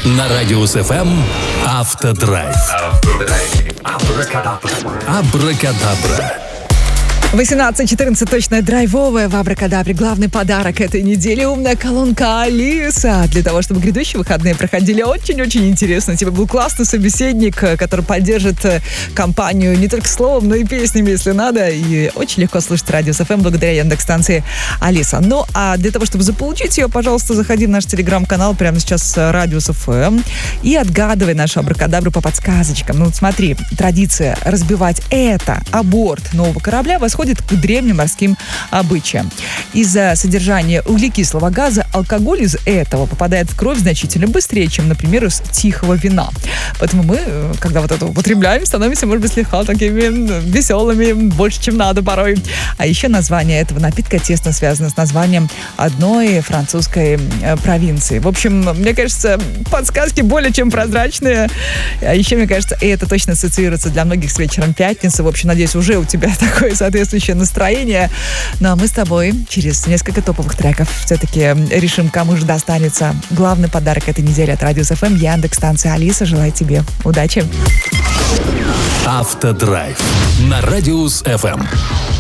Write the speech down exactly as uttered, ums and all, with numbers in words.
На Радиус эф эм Автодрайв. Абракадабра. восемнадцать четырнадцать точно драйвовая в Абракадабре. Главный подарок этой недели — умная колонка Алиса. Для того, чтобы грядущие выходные проходили очень-очень интересно. Тебе был классный собеседник, который поддержит компанию не только словом, но и песнями, если надо. И очень легко слушать Радиус эф эм благодаря Яндекс-станции Алиса. Ну, а для того, чтобы заполучить ее, пожалуйста, заходи в наш телеграм-канал прямо сейчас Радиус эф эм и отгадывай нашу Абракадабру по подсказочкам. Ну, вот смотри, традиция разбивать это о борт нового корабля восходит к древним морским обычаям. Из-за содержания углекислого газа алкоголь из этого попадает в кровь значительно быстрее, чем, например, из тихого вина. Поэтому мы, когда вот это употребляем, становимся, может быть, слегка такими веселыми, больше, чем надо порой. А еще название этого напитка тесно связано с названием одной французской провинции. В общем, мне кажется, подсказки более чем прозрачные. А еще, мне кажется, и это точно ассоциируется для многих с вечером пятницы. В общем, надеюсь, уже у тебя такое соответствующее настроение. Ну а мы с тобой через несколько топовых треков все-таки решим, кому же достанется главный подарок этой недели от Радиус эф эм. Яндекс-станция Алиса. Желаю тебе удачи. Автодрайв на Радиус эф эм.